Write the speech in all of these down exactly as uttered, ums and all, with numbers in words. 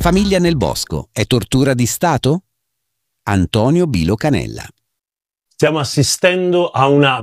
Famiglia nel bosco è tortura di Stato? Antonio Bilo Canella. Stiamo assistendo a una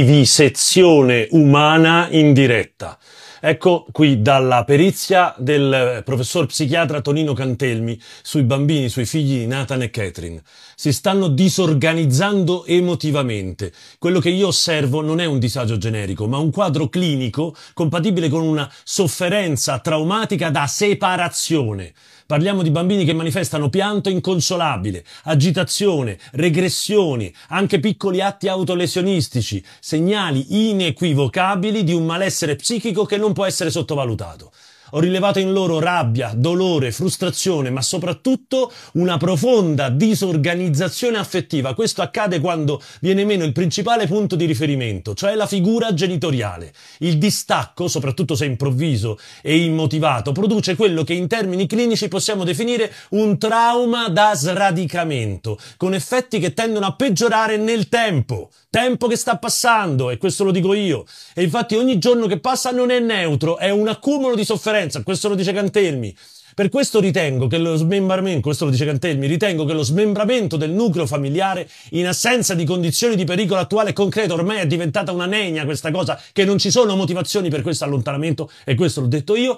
vivisezione umana in diretta. Ecco qui dalla perizia del professor psichiatra Tonino Cantelmi sui bambini, sui figli di Nathan e Catherine. Si stanno disorganizzando emotivamente. Quello che io osservo non è un disagio generico, ma un quadro clinico compatibile con una sofferenza traumatica da separazione. Parliamo di bambini che manifestano pianto inconsolabile, agitazione, regressioni, anche piccoli atti autolesionistici, segnali inequivocabili di un malessere psichico che non può essere sottovalutato. Ho rilevato in loro rabbia, dolore, frustrazione, ma soprattutto una profonda disorganizzazione affettiva. Questo accade quando viene meno il principale punto di riferimento, cioè la figura genitoriale. Il distacco, soprattutto se improvviso e immotivato, produce quello che in termini clinici possiamo definire un trauma da sradicamento, con effetti che tendono a peggiorare nel tempo. Tempo che sta passando, e questo lo dico io. E infatti ogni giorno che passa non è neutro, è un accumulo di sofferenza, questo lo dice Cantelmi. Per questo ritengo che lo smembramento, questo lo dice Cantelmi, ritengo che lo smembramento del nucleo familiare, in assenza di condizioni di pericolo attuale e concreto, ormai è diventata una nenia questa cosa, che non ci sono motivazioni per questo allontanamento, e questo l'ho detto io,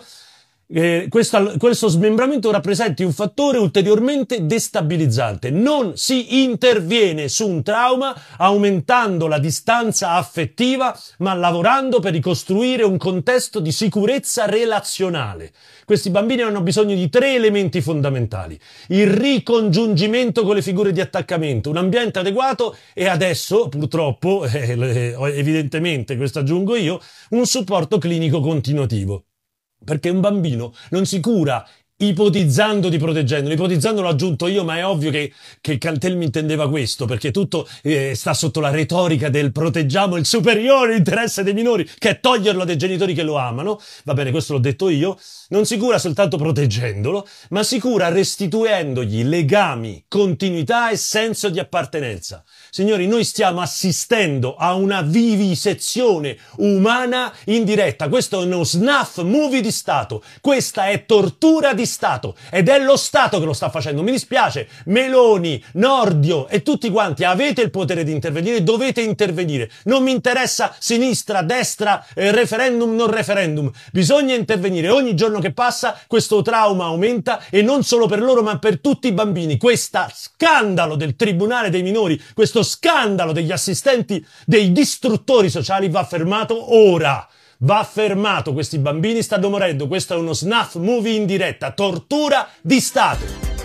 Eh, questo, questo smembramento rappresenti un fattore ulteriormente destabilizzante. Non si interviene su un trauma aumentando la distanza affettiva, ma lavorando per ricostruire un contesto di sicurezza relazionale. Questi bambini hanno bisogno di tre elementi fondamentali: il ricongiungimento con le figure di attaccamento, un ambiente adeguato e adesso, purtroppo, eh, evidentemente, questo aggiungo io, un supporto clinico continuativo. Perché un bambino non si cura ipotizzando di proteggendolo. Ipotizzando l'ho aggiunto io, ma è ovvio che, che Cantelmi intendeva questo, perché tutto eh, sta sotto la retorica del proteggiamo il superiore interesse dei minori, che è toglierlo dai genitori che lo amano. Va bene, questo l'ho detto io. Non si cura soltanto proteggendolo, ma si cura restituendogli legami, continuità e senso di appartenenza. Signori, noi stiamo assistendo a una vivisezione umana in diretta. Questo è uno snuff movie di Stato. Questa è tortura di Stato, ed è lo Stato che lo sta facendo. Mi dispiace, Meloni, Nordio e tutti quanti avete il potere di intervenire, dovete intervenire. Non mi interessa sinistra, destra, eh, referendum, non referendum. Bisogna intervenire. Ogni giorno che passa questo trauma aumenta, e non solo per loro ma per tutti i bambini. Questo scandalo del Tribunale dei minori, questo scandalo degli assistenti, dei distruttori sociali va fermato ora. Va fermato, questi bambini stanno morendo, questo è uno snuff movie in diretta, tortura di Stato.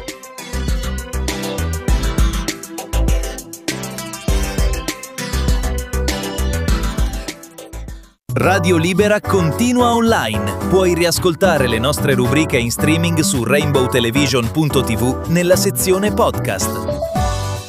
Radio Libera continua online. Puoi riascoltare le nostre rubriche in streaming su rainbow television punto tv nella sezione podcast.